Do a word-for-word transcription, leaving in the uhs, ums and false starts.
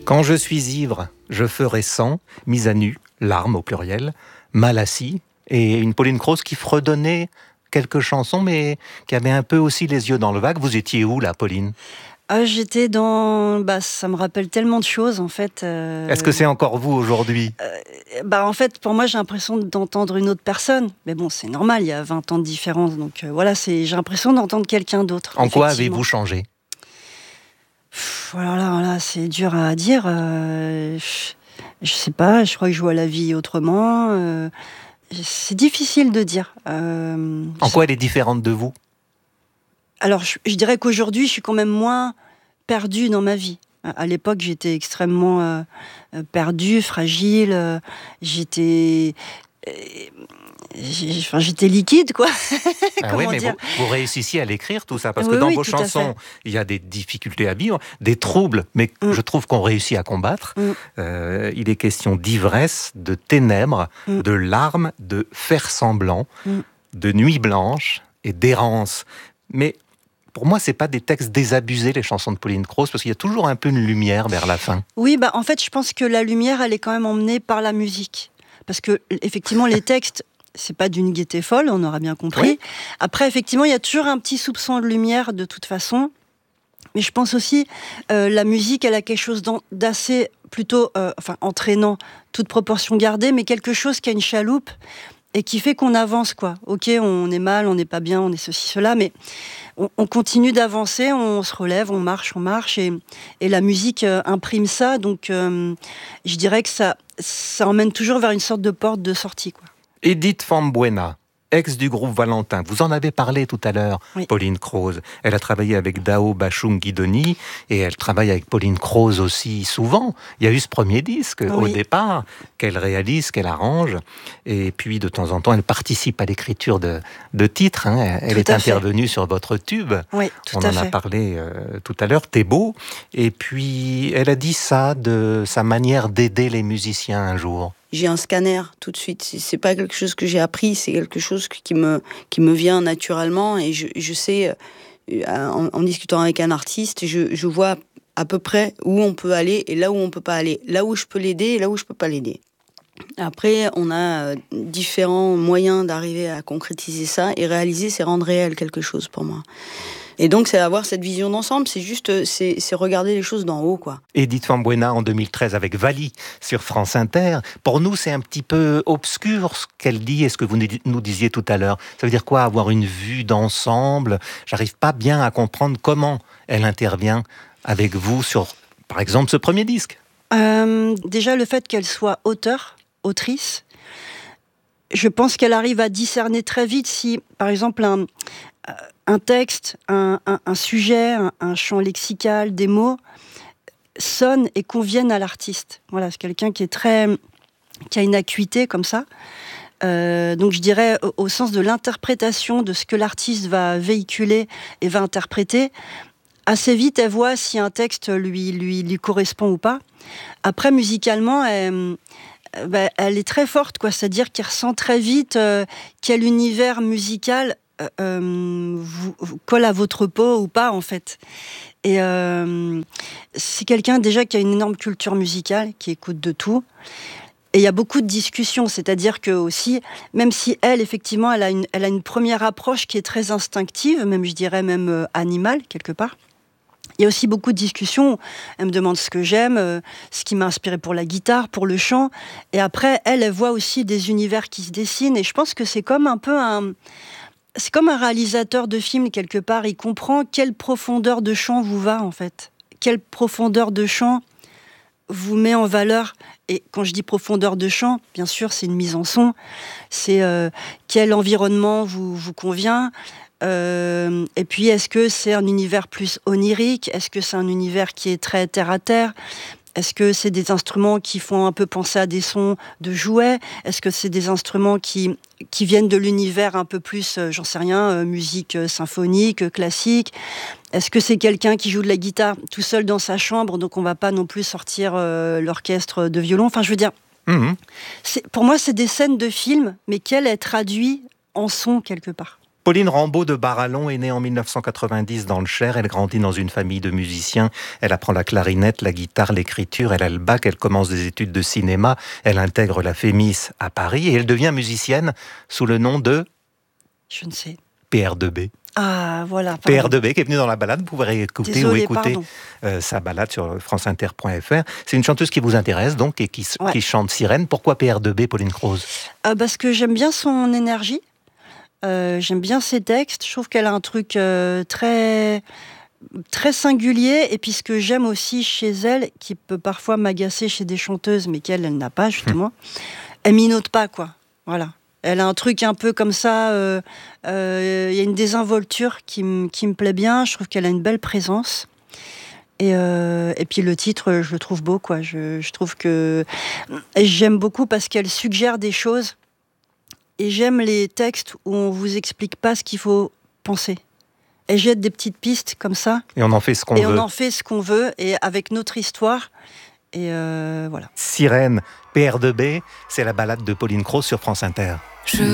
Quand je suis ivre, je ferai sang, mise à nu, larmes au pluriel, mal assis, et une Pauline Croze qui fredonnait quelques chansons, mais qui avait un peu aussi les yeux dans le vague. Vous étiez où, là, Pauline ? Ah, j'étais dans... Bah, ça me rappelle tellement de choses, en fait. Euh... Est-ce que c'est encore vous, aujourd'hui ? euh, bah, En fait, pour moi, j'ai l'impression d'entendre une autre personne. Mais bon, c'est normal, il y a vingt ans de différence. Donc euh, voilà, c'est... j'ai l'impression d'entendre quelqu'un d'autre. En quoi avez-vous changé ? Pff, voilà, là, c'est dur à dire. Euh... Je sais pas, je crois que je vois la vie autrement. Euh... C'est difficile de dire. Euh... En quoi elle est différente de vous ? Alors, je, je dirais qu'aujourd'hui, je suis quand même moins perdue dans ma vie. À l'époque, j'étais extrêmement euh, perdue, fragile. Euh, j'étais, euh, j'ai, enfin, j'étais liquide, quoi. Ah oui, mais vous, vous réussissiez à l'écrire, tout ça, parce oui, que dans oui, vos chansons, il y a des difficultés à vivre, des troubles, mais mm. je trouve qu'on réussit à combattre. Mm. Euh, il est question d'ivresse, de ténèbres, mm. de larmes, de faire semblant, mm. de nuit blanche et d'errance. Mais pour moi, c'est pas des textes désabusés, les chansons de Pauline Croze, parce qu'il y a toujours un peu une lumière vers la fin. Oui, bah en fait, je pense que la lumière, elle est quand même emmenée par la musique, parce que effectivement, les textes, c'est pas d'une gaieté folle, on aura bien compris. Oui. Après, effectivement, il y a toujours un petit soupçon de lumière, de toute façon. Mais je pense aussi, euh, la musique, elle a quelque chose d'assez plutôt, euh, enfin, entraînant, toute proportion gardée, mais quelque chose qui a une chaloupe et qui fait qu'on avance, quoi. Ok, on est mal, on n'est pas bien, on est ceci, cela, mais on, on continue d'avancer, on se relève, on marche, on marche, et, et la musique euh, imprime ça, donc euh, je dirais que ça, ça emmène toujours vers une sorte de porte de sortie, quoi. Edith Fambuena, ex du groupe Valentin, vous en avez parlé tout à l'heure, oui. Pauline Croze. Elle a travaillé avec Dao Bachung Guidoni et elle travaille avec Pauline Croze aussi souvent. Il y a eu ce premier disque oui. au départ qu'elle réalise, qu'elle arrange, et puis de temps en temps elle participe à l'écriture de, de titres. Hein. Elle tout est intervenue fait. Sur votre tube. Oui, tout On à en fait. a parlé euh, tout à l'heure. T'es beau. Et puis elle a dit ça de sa manière d'aider les musiciens un jour. J'ai un scanner tout de suite. C'est pas quelque chose que j'ai appris, c'est quelque chose qui me, qui me vient naturellement. Et je, je sais, en, en discutant avec un artiste, je, je vois à peu près où on peut aller et là où on peut pas aller. Là où je peux l'aider et là où je peux pas l'aider. Après, on a différents moyens d'arriver à concrétiser ça. Et réaliser, c'est rendre réel quelque chose pour moi. Et donc, c'est avoir cette vision d'ensemble, c'est juste, c'est, c'est regarder les choses d'en haut, quoi. Edith Fambuena en deux mille treize avec Vali sur France Inter. Pour nous, c'est un petit peu obscur ce qu'elle dit et ce que vous nous disiez tout à l'heure. Ça veut dire quoi, avoir une vue d'ensemble ? J'arrive pas bien à comprendre comment elle intervient avec vous sur, par exemple, ce premier disque. Euh, déjà, le fait qu'elle soit auteure, autrice, je pense qu'elle arrive à discerner très vite si, par exemple, un... un texte, un, un, un sujet, un, un champ lexical, des mots sonnent et conviennent à l'artiste. Voilà, c'est quelqu'un qui est très, qui a une acuité comme ça. Euh, donc je dirais au, au sens de l'interprétation de ce que l'artiste va véhiculer et va interpréter. Assez vite, elle voit si un texte lui lui lui correspond ou pas. Après, musicalement, elle, ben, elle est très forte, quoi. C'est-à-dire qu'elle ressent très vite euh, quel univers musical Euh, vous, vous colle à votre peau ou pas, en fait. Et euh, c'est quelqu'un déjà qui a une énorme culture musicale, qui écoute de tout. Et il y a beaucoup de discussions, c'est-à-dire que aussi, même si elle, effectivement, elle a une, elle a une première approche qui est très instinctive, même je dirais même euh, animale quelque part. Il y a aussi beaucoup de discussions. Elle me demande ce que j'aime, euh, ce qui m'a inspiré pour la guitare, pour le chant. Et après, elle, elle voit aussi des univers qui se dessinent. Et je pense que c'est comme un peu un C'est comme un réalisateur de film, quelque part. Il comprend quelle profondeur de champ vous va, en fait. Quelle profondeur de champ vous met en valeur. Et quand je dis profondeur de champ, bien sûr, c'est une mise en son. C'est euh, quel environnement vous, vous convient. Euh, et puis, est-ce que c'est un univers plus onirique ? Est-ce que c'est un univers qui est très terre-à-terre ? Est-ce que c'est des instruments qui font un peu penser à des sons de jouets ? Est-ce que c'est des instruments qui, qui viennent de l'univers un peu plus, euh, j'en sais rien, euh, musique euh, symphonique, euh, classique ? Est-ce que c'est quelqu'un qui joue de la guitare tout seul dans sa chambre, donc on va pas non plus sortir euh, l'orchestre de violon ? Enfin, je veux dire, mmh. c'est, pour moi, c'est des scènes de film, mais qu'elle est traduite en son quelque part. Pauline Rambaud de Barallon est née en mille neuf cent quatre-vingt-dix dans le Cher. Elle grandit dans une famille de musiciens. Elle apprend la clarinette, la guitare, l'écriture. Elle a le bac. Elle commence des études de cinéma. Elle intègre la Fémis à Paris et elle devient musicienne sous le nom de... Je ne sais. P R deux B. Ah, voilà. P R deux B qui est venue dans la balade. Vous pourrez écouter Désolée, ou écouter euh, sa balade sur franceinter point f r. C'est une chanteuse qui vous intéresse donc et qui, ouais. qui chante Sirène. Pourquoi P R deux B, Pauline Croze? euh, Parce que j'aime bien son énergie. Euh, j'aime bien ses textes. Je trouve qu'elle a un truc euh, très... très singulier, et puis ce que j'aime aussi chez elle, qui peut parfois m'agacer chez des chanteuses, mais qu'elle, elle n'a pas, justement, mmh. elle minote pas, quoi. Voilà. Elle a un truc un peu comme ça, il euh, euh, y a une désinvolture qui, m- qui me plaît bien, je trouve qu'elle a une belle présence. Et, euh, et puis le titre, je le trouve beau, quoi. Je, je trouve que... Et j'aime beaucoup parce qu'elle suggère des choses, et j'aime les textes où on vous explique pas ce qu'il faut penser. Elle jette des petites pistes comme ça. Et on en fait ce qu'on et veut. Et on en fait ce qu'on veut, et avec notre histoire. Et euh, voilà. Sirène, P R deux B, c'est la balade de Pauline Croze sur France Inter. Je...